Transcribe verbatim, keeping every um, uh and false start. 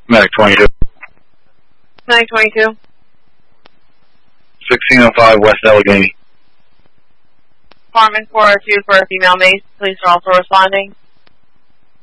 Medic twenty-two. Medic twenty-two. sixteen oh five West Allegheny. Department four oh two for a female mace. Police are also responding.